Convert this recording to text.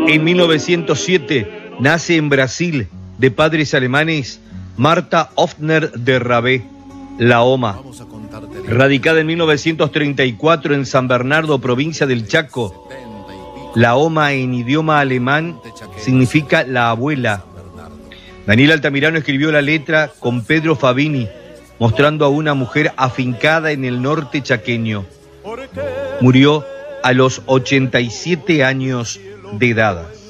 En 1907 nace en Brasil, de padres alemanes, Marta Hoffner de Rabé, la OMA. Radicada en 1934 en San Bernardo, provincia del Chaco, la OMA en idioma alemán significa la abuela. Daniel Altamirano escribió la letra con Pedro Fabini, mostrando a una mujer afincada en el norte chaqueño. Murió a los 87 años de edad.